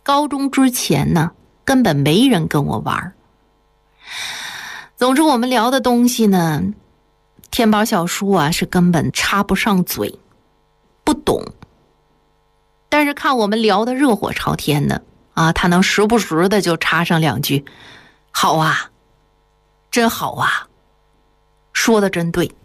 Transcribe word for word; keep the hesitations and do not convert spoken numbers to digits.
高中之前呢，根本没人跟我玩。总之我们聊的东西呢，天宝小叔啊是根本插不上嘴，不懂。但是看我们聊得热火朝天的啊，他能时不时的就插上两句，好啊，真好啊，说的真对。